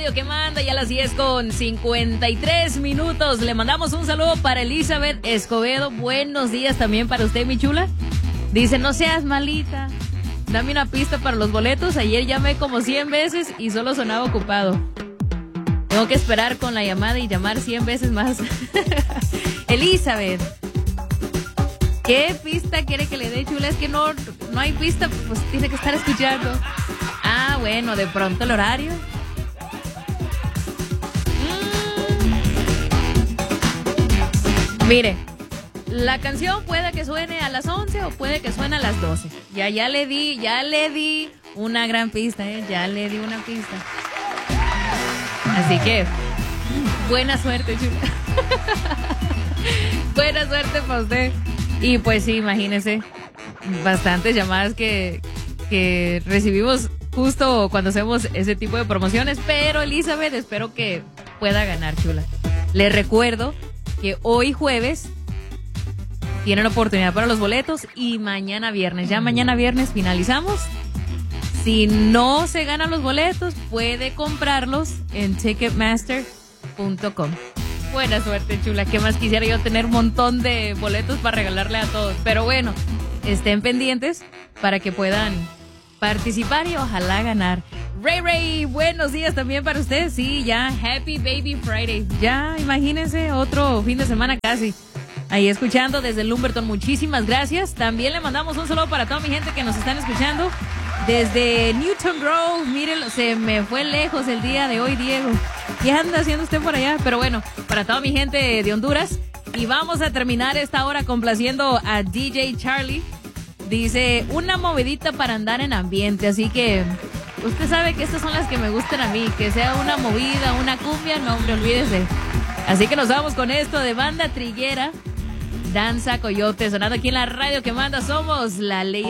radio que manda, ya las 10:53. Le mandamos un saludo para Elizabeth Escobedo. Buenos días también para usted, mi chula. Dice, no seas malita, dame una pista para los boletos. Ayer llamé como 100 veces y solo sonaba ocupado. Tengo que esperar con la llamada y llamar 100 veces más. Elizabeth, ¿qué pista quiere que le dé, chula? Es que no hay pista, pues tiene que estar escuchando. Ah, bueno, de pronto el horario. Mire, la canción puede que suene a las 11 o puede que suene a las 12. Ya le di una gran pista, ya le di una pista. Así que, buena suerte, chula. Buena suerte para usted. Y pues sí, imagínese, bastantes llamadas que recibimos justo cuando hacemos ese tipo de promociones. Pero Elizabeth, espero que pueda ganar, chula. Le recuerdo que hoy jueves tienen oportunidad para los boletos y mañana viernes. Ya mañana viernes finalizamos. Si no se ganan los boletos, puede comprarlos en Ticketmaster.com. Buena suerte, chula. ¿Qué más quisiera yo tener un montón de boletos para regalarle a todos? Pero bueno, estén pendientes para que puedan participar y ojalá ganar. Ray, buenos días también para ustedes. Sí, ya, Happy Baby Friday. Ya, imagínense, otro fin de semana casi. Ahí escuchando desde Lumberton, muchísimas gracias. También le mandamos un saludo para toda mi gente que nos están escuchando desde Newton Grove. Mírenlo, se me fue lejos el día de hoy, Diego. ¿Qué anda haciendo usted por allá? Pero bueno, para toda mi gente de Honduras. Y vamos a terminar esta hora complaciendo a DJ Charlie. Dice, una movidita para andar en ambiente. Así que usted sabe que estas son las que me gustan a mí. Que sea una movida, una cumbia, no, hombre, olvídese. Así que nos vamos con esto de Banda Triguera, Danza Coyote, sonando aquí en la radio que manda. Somos la ley.